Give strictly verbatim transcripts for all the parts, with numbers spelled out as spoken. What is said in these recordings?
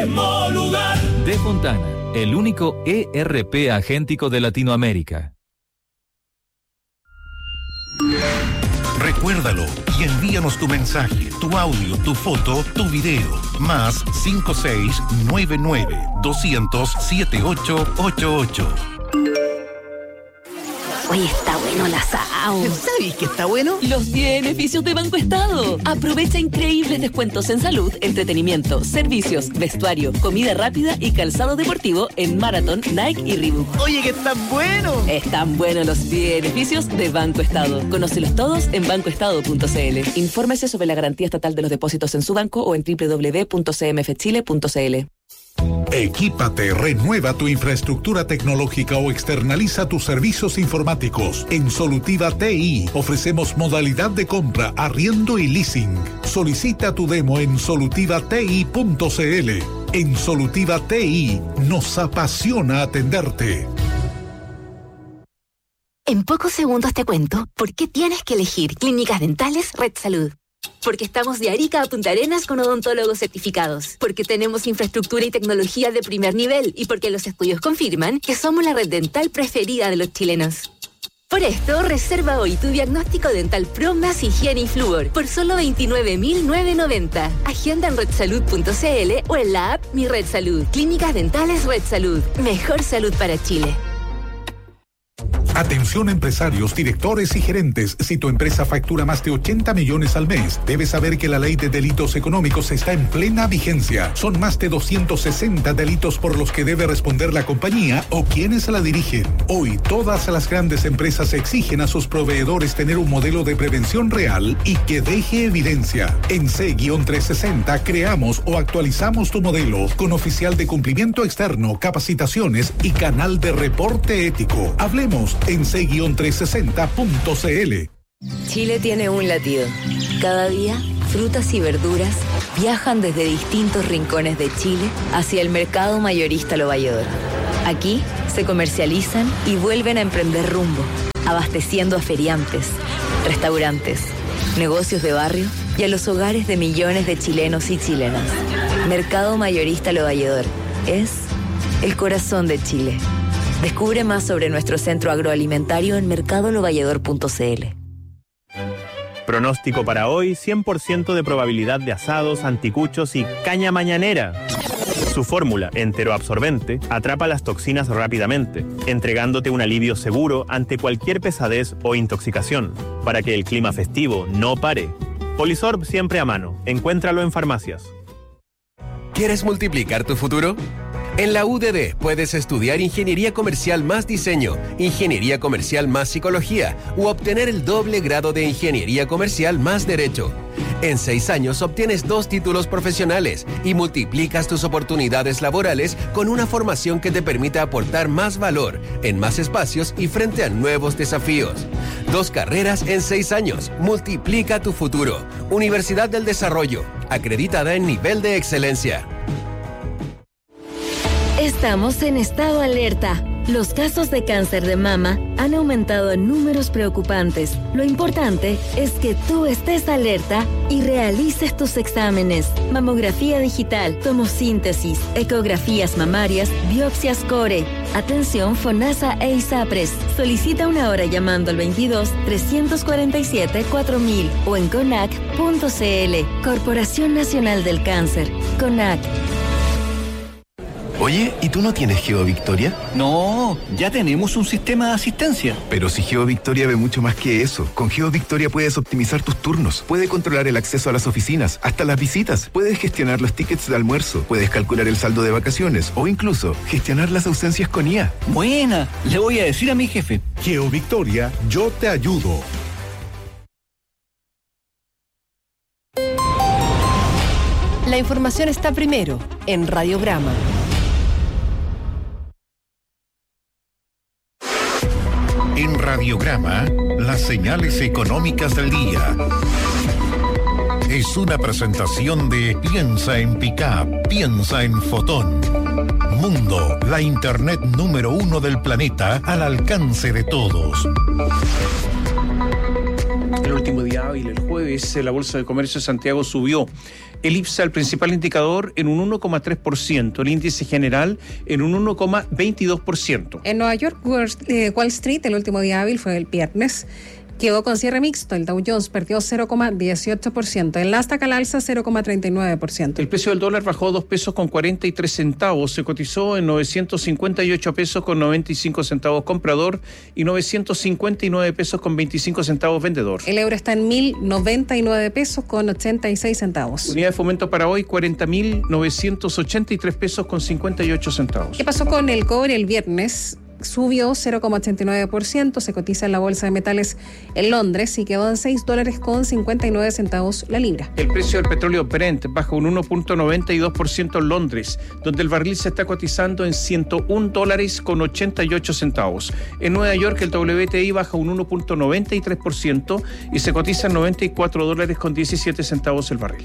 mismo lugar. De Fontana, el único E R P agéntico de Latinoamérica. Recuérdalo y envíanos tu mensaje, tu audio, tu foto, tu video. Más cinco seis nueve nueve dos cero cero siete ocho ocho ocho. Oye, está bueno el asado. ¿Sabes qué está bueno? Los beneficios de Banco Estado. Aprovecha increíbles descuentos en salud, entretenimiento, servicios, vestuario, comida rápida y calzado deportivo en Marathon, Nike y Reebok. Oye, que están buenos. Están buenos los beneficios de Banco Estado. Conócelos todos en banco estado punto c l. Infórmese sobre la garantía estatal de los depósitos en su banco o en doble u doble u doble u punto c m f chile punto c l. Equípate, renueva tu infraestructura tecnológica o externaliza tus servicios informáticos. En Solutiva T I ofrecemos modalidad de compra, arriendo y leasing. Solicita tu demo en solutiva t i punto c l. En Solutiva T I nos apasiona atenderte. En pocos segundos te cuento por qué tienes que elegir Clínicas Dentales Red Salud. Porque estamos de Arica a Punta Arenas con odontólogos certificados. Porque tenemos infraestructura y tecnología de primer nivel. Y porque los estudios confirman que somos la red dental preferida de los chilenos. Por esto, reserva hoy tu diagnóstico dental Pro más higiene y flúor por solo veintinueve mil novecientos noventa. Agenda en red salud punto c l o en la app Mi Red Salud. Clínicas Dentales Red Salud. Mejor salud para Chile. Atención empresarios, directores y gerentes. Si tu empresa factura más de ochenta millones al mes, debes saber que la ley de delitos económicos está en plena vigencia. Son más de doscientos sesenta delitos por los que debe responder la compañía o quienes la dirigen. Hoy, todas las grandes empresas exigen a sus proveedores tener un modelo de prevención real y que deje evidencia. En C trescientos sesenta creamos o actualizamos tu modelo con oficial de cumplimiento externo, capacitaciones y canal de reporte ético. Hablemos en C trescientos sesenta punto c l. Chile tiene un latido. Cada día, frutas y verduras viajan desde distintos rincones de Chile hacia el mercado mayorista Lo Valledor. Aquí se comercializan y vuelven a emprender rumbo, abasteciendo a feriantes, restaurantes, negocios de barrio y a los hogares de millones de chilenos y chilenas. Mercado mayorista Lo Valledor es el corazón de Chile. Descubre más sobre nuestro centro agroalimentario en mercado lo valledor punto c l. Pronóstico para hoy, cien por ciento de probabilidad de asados, anticuchos y caña mañanera. Su fórmula, enteroabsorbente, atrapa las toxinas rápidamente, entregándote un alivio seguro ante cualquier pesadez o intoxicación, para que el clima festivo no pare. Polisorb siempre a mano. Encuéntralo en farmacias. ¿Quieres multiplicar tu futuro? En la U D D puedes estudiar Ingeniería Comercial más Diseño, Ingeniería Comercial más Psicología u obtener el doble grado de Ingeniería Comercial más Derecho. En seis años obtienes dos títulos profesionales y multiplicas tus oportunidades laborales con una formación que te permita aportar más valor en más espacios y frente a nuevos desafíos. Dos carreras en seis años. Multiplica tu futuro. Universidad del Desarrollo, acreditada en nivel de excelencia. Estamos en estado alerta. Los casos de cáncer de mama han aumentado en números preocupantes. Lo importante es que tú estés alerta y realices tus exámenes. Mamografía digital, tomosíntesis, ecografías mamarias, biopsias core. Atención FONASA e ISAPRES. Solicita una hora llamando al veintidós, trescientos cuarenta y siete, cuatro mil o en conac punto c l. Corporación Nacional del Cáncer. CONAC. Oye, ¿y tú no tienes GeoVictoria? No, ya tenemos un sistema de asistencia. Pero si GeoVictoria ve mucho más que eso. Con GeoVictoria puedes optimizar tus turnos, puedes controlar el acceso a las oficinas, hasta las visitas, puedes gestionar los tickets de almuerzo, puedes calcular el saldo de vacaciones o incluso gestionar las ausencias con I A. Buena, le voy a decir a mi jefe. GeoVictoria, yo te ayudo. La información está primero en Radiograma. En Radiograma, las señales económicas del día. Es una presentación de Piensa en Pickup, piensa en Fotón. Mundo, la internet número uno del planeta al alcance de todos. El último día hábil, el jueves, la Bolsa de Comercio de Santiago subió El IPSA, el principal indicador, en un uno coma tres por ciento. El índice general en un uno coma veintidós por ciento. En Nueva York, Wall Street, el último día hábil fue el viernes. Quedó con cierre mixto. El Dow Jones perdió cero coma dieciocho por ciento. El Nasdaq al alza cero coma treinta y nueve por ciento. El precio del dólar bajó dos pesos con cuarenta y tres centavos. Se cotizó en novecientos cincuenta y ocho pesos con noventa y cinco centavos comprador y novecientos cincuenta y nueve pesos con veinticinco centavos vendedor. El euro está en mil noventa y nueve pesos con ochenta y seis centavos. Unidad de fomento para hoy, cuarenta mil novecientos ochenta y tres pesos con cincuenta y ocho centavos. ¿Qué pasó con el cobre el viernes? Subió cero coma ochenta y nueve por ciento, se cotiza en la bolsa de metales en Londres y quedó en seis dólares con cincuenta y nueve centavos la libra. El precio del petróleo Brent baja un uno coma noventa y dos por ciento en Londres, donde el barril se está cotizando en ciento un dólares con ochenta y ocho centavos. En Nueva York el W T I baja un uno coma noventa y tres por ciento y se cotiza en noventa y cuatro dólares con diecisiete centavos el barril.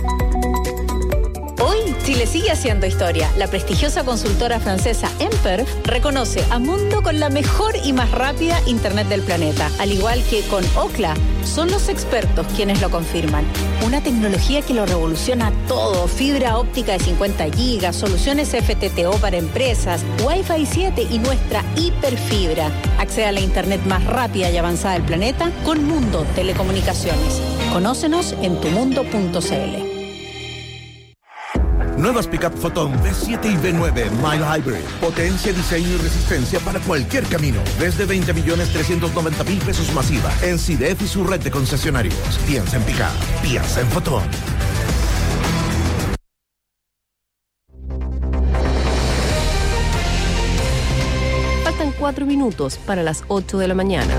Hoy, Chile sigue haciendo historia. La prestigiosa consultora francesa Emper reconoce a Mundo con la mejor y más rápida Internet del planeta. Al igual que con Ookla, son los expertos quienes lo confirman. Una tecnología que lo revoluciona todo. Fibra óptica de cincuenta gigas, soluciones F T T O para empresas, Wi-Fi siete y nuestra hiperfibra. Accede a la Internet más rápida y avanzada del planeta con Mundo Telecomunicaciones. Conócenos en tu mundo punto c l. Nuevas Pickup Photon V siete y V nueve Mild Hybrid. Potencia, diseño y resistencia para cualquier camino. Desde veinte millones trescientos noventa mil pesos masiva. En C I D E F y su red de concesionarios. Piensa en Pickup. Piensa en Photon. Faltan cuatro minutos para las ocho de la mañana.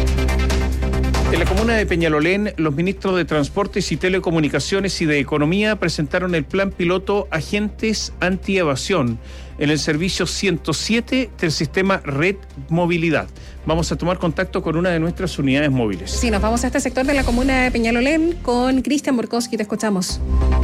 En la comuna de Peñalolén, los ministros de Transportes y Telecomunicaciones y de Economía presentaron el plan piloto Agentes Antievasión en el servicio ciento siete del sistema Red Movilidad. Vamos a tomar contacto con una de nuestras unidades móviles. Sí, nos vamos a este sector de la comuna de Peñalolén con Cristian Borkowski. Te escuchamos.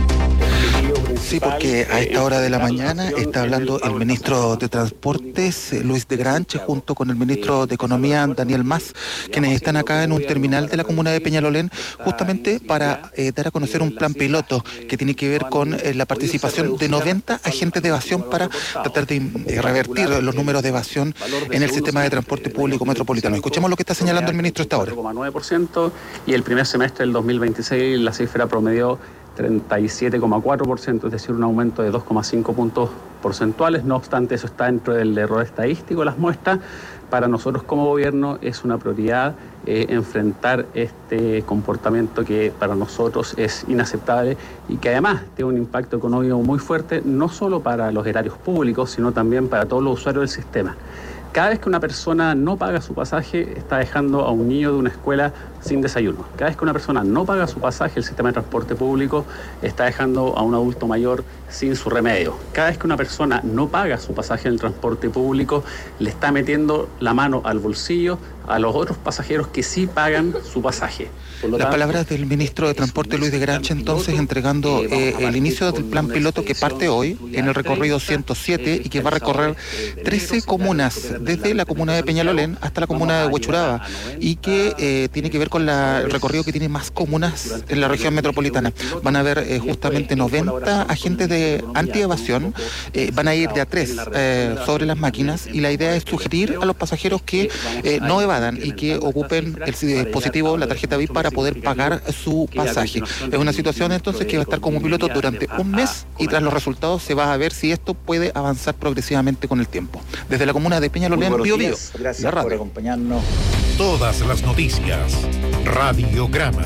Sí, porque a esta hora de la mañana está hablando el ministro de Transportes, Luis de Granche, junto con el ministro de Economía, Daniel Mas, quienes están acá en un terminal de la comuna de Peñalolén, justamente para eh, dar a conocer un plan piloto que tiene que ver con eh, la participación de noventa agentes de evasión para tratar de eh, revertir los números de evasión en el sistema de transporte público metropolitano. Escuchemos lo que está señalando el ministro esta hora. cuatro coma nueve por ciento y el primer semestre del dos mil veintiséis la cifra promedió treinta y siete coma cuatro por ciento, es decir, un aumento de dos coma cinco puntos porcentuales. No obstante, eso está dentro del error estadístico de las muestras. Para nosotros como gobierno es una prioridad eh, enfrentar este comportamiento que para nosotros es inaceptable y que además tiene un impacto económico muy fuerte, no solo para los erarios públicos, sino también para todos los usuarios del sistema. Cada vez que una persona no paga su pasaje, está dejando a un niño de una escuela sin desayuno. Cada vez que una persona no paga su pasaje, el sistema de transporte público está dejando a un adulto mayor sin su remedio. Cada vez que una persona no paga su pasaje en el transporte público, le está metiendo la mano al bolsillo a los otros pasajeros que sí pagan su pasaje. Las palabras del ministro de Transporte, Luis de Granche, entonces entregando eh, el inicio del plan piloto que parte hoy en el recorrido ciento siete y que va a recorrer trece comunas, desde la comuna de Peñalolén hasta la comuna de Huechuraba, y que eh, tiene que ver con la, el recorrido que tiene más comunas en la región metropolitana. Van a haber eh, justamente noventa agentes de antievasión, eh, van a ir de a tres eh, sobre las máquinas, y la idea es sugerir a los pasajeros que eh, no evadan y que ocupen el dispositivo, la tarjeta V I P, para poder pagar su pasaje. Es una situación entonces que va a estar como piloto durante un mes, y tras los resultados se va a ver si esto puede avanzar progresivamente con el tiempo. Desde la comuna de Peñalolén, Bío Bío. Gracias por acompañarnos. Todas las noticias. Radiograma.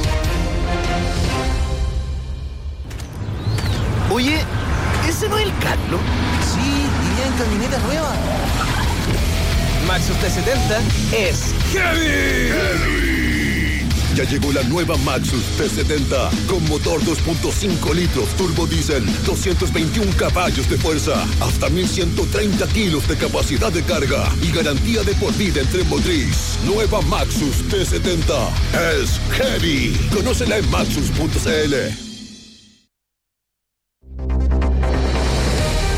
Oye, ¿ese no es el Carlos? Sí, iría en camioneta nueva. Maxus T setenta es Heavy. Heavy. Ya llegó la nueva Maxus T setenta con motor dos punto cinco litros turbo diésel, doscientos veintiún caballos de fuerza, hasta mil ciento treinta kilos de capacidad de carga y garantía de por vida en tren motriz. Nueva Maxus T setenta es Heavy. Conócela en maxus punto c l.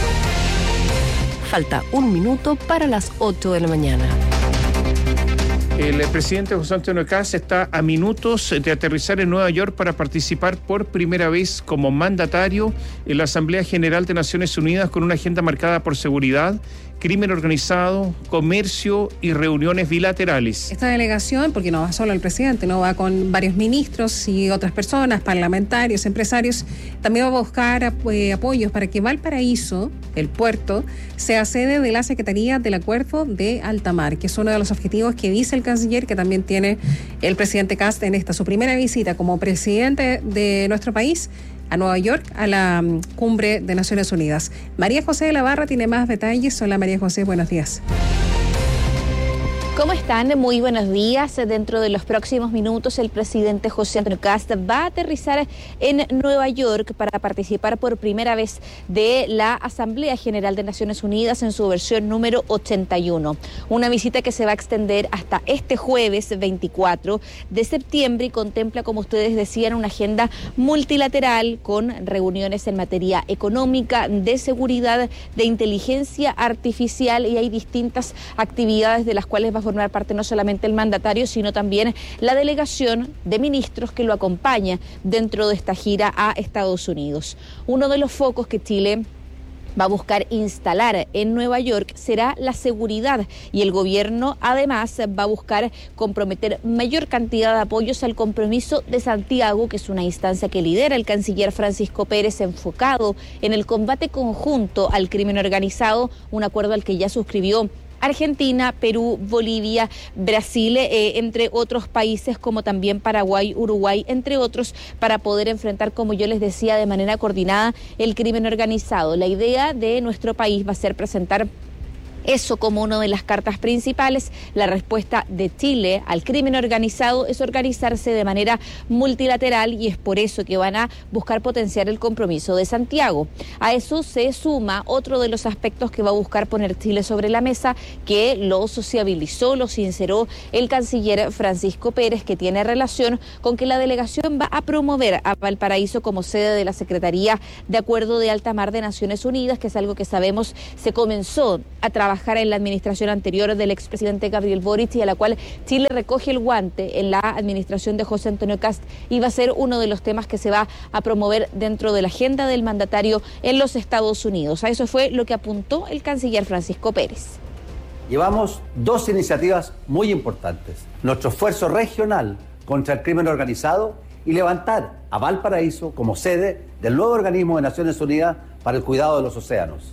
Falta un minuto para las ocho de la mañana. El presidente José Antonio Kast está a minutos de aterrizar en Nueva York para participar por primera vez como mandatario en la Asamblea General de Naciones Unidas con una agenda marcada por seguridad, crimen organizado, comercio y reuniones bilaterales. Esta delegación, porque no va solo el presidente, no va con varios ministros y otras personas, parlamentarios, empresarios, también va a buscar eh, apoyos para que Valparaíso, el puerto, sea sede de la Secretaría del Acuerdo de Alta Mar, que es uno de los objetivos que dice el canciller, que también tiene el presidente Kast en esta su primera visita como presidente de nuestro país a Nueva York, a la um, cumbre de Naciones Unidas. María José de la Barra tiene más detalles. Hola María José, buenos días. ¿Cómo están? Muy buenos días. Dentro de los próximos minutos, el presidente José Antonio Kast va a aterrizar en Nueva York para participar por primera vez de la Asamblea General de Naciones Unidas en su versión número ochenta y uno. Una visita que se va a extender hasta este jueves veinticuatro de septiembre y contempla, como ustedes decían, una agenda multilateral con reuniones en materia económica, de seguridad, de inteligencia artificial, y hay distintas actividades de las cuales va a formar parte no solamente el mandatario, sino también la delegación de ministros que lo acompaña dentro de esta gira a Estados Unidos. Uno de los focos que Chile va a buscar instalar en Nueva York será la seguridad, y el gobierno además va a buscar comprometer mayor cantidad de apoyos al compromiso de Santiago, que es una instancia que lidera el canciller Francisco Pérez, enfocado en el combate conjunto al crimen organizado, un acuerdo al que ya suscribió Argentina, Perú, Bolivia, Brasil, eh, entre otros países como también Paraguay, Uruguay, entre otros, para poder enfrentar, como yo les decía, de manera coordinada el crimen organizado. La idea de nuestro país va a ser presentar eso como una de las cartas principales. La respuesta de Chile al crimen organizado es organizarse de manera multilateral, y es por eso que van a buscar potenciar el compromiso de Santiago. A eso se suma otro de los aspectos que va a buscar poner Chile sobre la mesa, que lo sociabilizó, lo sinceró el canciller Francisco Pérez, que tiene relación con que la delegación va a promover a Valparaíso como sede de la Secretaría de Acuerdo de Alta Mar de Naciones Unidas, que es algo que sabemos se comenzó a trabajar en la administración anterior del expresidente Gabriel Boric, y a la cual Chile recoge el guante en la administración de José Antonio Kast, y va a ser uno de los temas que se va a promover dentro de la agenda del mandatario en los Estados Unidos. A eso fue lo que apuntó el canciller Francisco Pérez. Llevamos dos iniciativas muy importantes: nuestro esfuerzo regional contra el crimen organizado y levantar a Valparaíso como sede del nuevo organismo de Naciones Unidas para el cuidado de los océanos.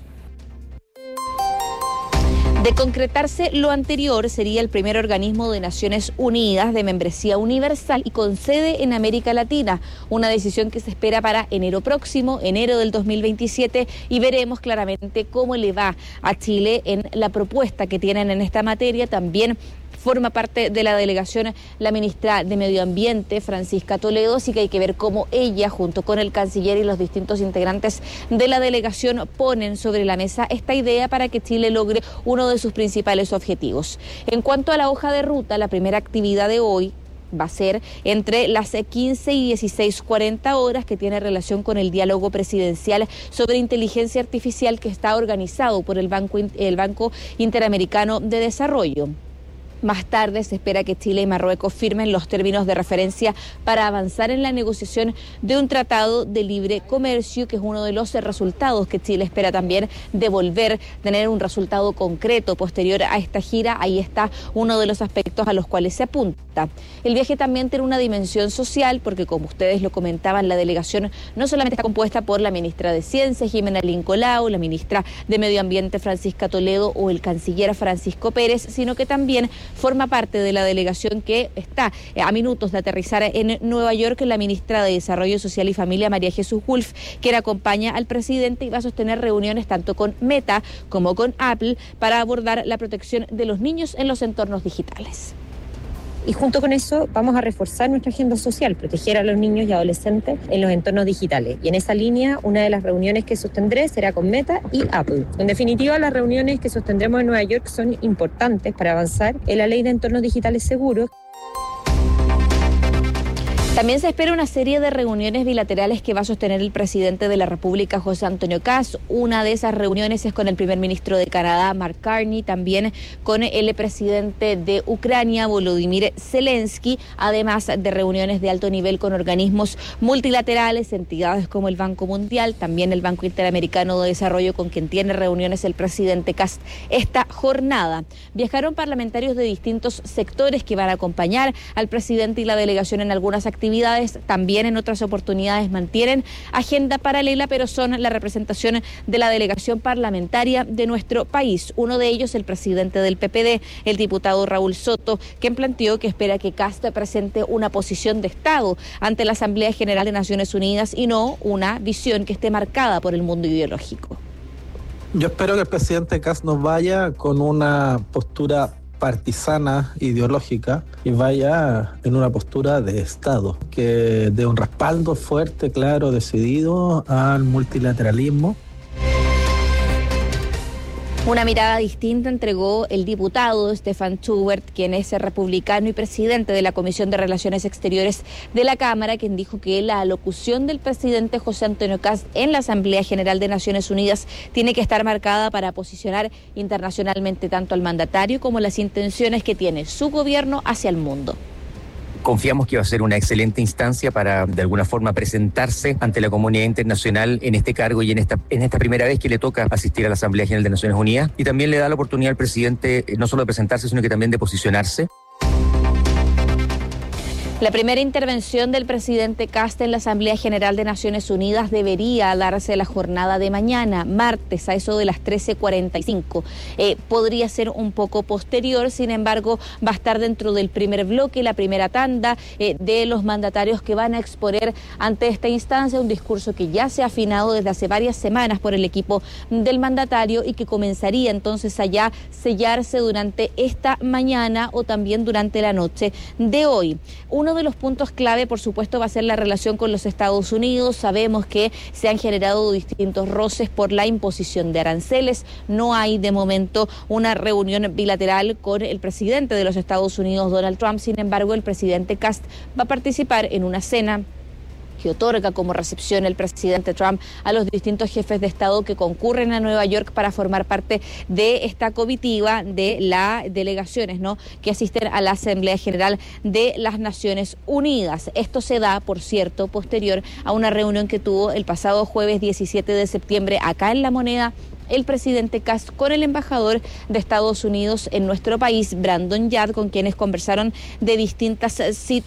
De concretarse lo anterior, sería el primer organismo de Naciones Unidas de membresía universal y con sede en América Latina, una decisión que se espera para enero próximo, enero del dos mil veintisiete, y veremos claramente cómo le va a Chile en la propuesta que tienen en esta materia. También forma parte de la delegación la ministra de Medio Ambiente, Francisca Toledo, así que hay que ver cómo ella, junto con el canciller y los distintos integrantes de la delegación, ponen sobre la mesa esta idea para que Chile logre uno de sus principales objetivos. En cuanto a la hoja de ruta, la primera actividad de hoy va a ser entre las quince y dieciséis cuarenta horas, que tiene relación con el diálogo presidencial sobre inteligencia artificial que está organizado por el Banco, el Banco Interamericano de Desarrollo. Más tarde se espera que Chile y Marruecos firmen los términos de referencia para avanzar en la negociación de un tratado de libre comercio, que es uno de los resultados que Chile espera también devolver, tener un resultado concreto posterior a esta gira. Ahí está uno de los aspectos a los cuales se apunta. El viaje también tiene una dimensión social, porque como ustedes lo comentaban, la delegación no solamente está compuesta por la ministra de Ciencia, Jimena Lincolao, la ministra de Medio Ambiente, Francisca Toledo, o el canciller Francisco Pérez, sino que también forma parte de la delegación que está a minutos de aterrizar en Nueva York la ministra de Desarrollo Social y Familia, María Jesús Wolf, quien acompaña al presidente y va a sostener reuniones tanto con Meta como con Apple para abordar la protección de los niños en los entornos digitales. Y junto con eso vamos a reforzar nuestra agenda social, proteger a los niños y adolescentes en los entornos digitales. Y en esa línea, una de las reuniones que sostendré será con Meta y Apple. En definitiva, las reuniones que sostendremos en Nueva York son importantes para avanzar en la ley de entornos digitales seguros. También se espera una serie de reuniones bilaterales que va a sostener el presidente de la República, José Antonio Kast. Una de esas reuniones es con el primer ministro de Canadá, Mark Carney, también con el presidente de Ucrania, Volodymyr Zelensky, además de reuniones de alto nivel con organismos multilaterales, entidades como el Banco Mundial, también el Banco Interamericano de Desarrollo, con quien tiene reuniones el presidente Kast esta jornada. Viajaron parlamentarios de distintos sectores que van a acompañar al presidente y la delegación en algunas actividades. También en otras oportunidades mantienen agenda paralela, pero son la representación de la delegación parlamentaria de nuestro país. Uno de ellos, el presidente del P P D, el diputado Raúl Soto, quien planteó que espera que Kast presente una posición de Estado ante la Asamblea General de Naciones Unidas y no una visión que esté marcada por el mundo ideológico. Yo espero que el presidente Kast nos vaya con una postura partisana, ideológica, y vaya en una postura de Estado, que dé un respaldo fuerte, claro, decidido al multilateralismo. Una mirada distinta entregó el diputado Stefan Schubert, quien es republicano y presidente de la Comisión de Relaciones Exteriores de la Cámara, quien dijo que la alocución del presidente José Antonio Kast en la Asamblea General de Naciones Unidas tiene que estar marcada para posicionar internacionalmente tanto al mandatario como las intenciones que tiene su gobierno hacia el mundo. Confiamos que va a ser una excelente instancia para, de alguna forma, presentarse ante la comunidad internacional en este cargo y en esta, en esta primera vez que le toca asistir a la Asamblea General de Naciones Unidas. Y también le da la oportunidad al presidente no solo de presentarse, sino que también de posicionarse. La primera intervención del presidente Kast en la Asamblea General de Naciones Unidas debería darse la jornada de mañana, martes, a eso de las trece cuarenta y cinco. Eh, podría ser un poco posterior, sin embargo, va a estar dentro del primer bloque, la primera tanda eh, de los mandatarios que van a exponer ante esta instancia un discurso que ya se ha afinado desde hace varias semanas por el equipo del mandatario y que comenzaría entonces a ya sellarse durante esta mañana o también durante la noche de hoy. Uno de los puntos clave, por supuesto, va a ser la relación con los Estados Unidos. Sabemos que se han generado distintos roces por la imposición de aranceles. No hay de momento una reunión bilateral con el presidente de los Estados Unidos, Donald Trump. Sin embargo, el presidente Kast va a participar en una cena que otorga como recepción el presidente Trump a los distintos jefes de Estado que concurren a Nueva York para formar parte de esta comitiva de las delegaciones, ¿no?, que asisten a la Asamblea General de las Naciones Unidas. Esto se da, por cierto, posterior a una reunión que tuvo el pasado jueves diecisiete de septiembre acá en La Moneda el presidente Kast con el embajador de Estados Unidos en nuestro país, Brandon Yard, con quienes conversaron de distintas situaciones.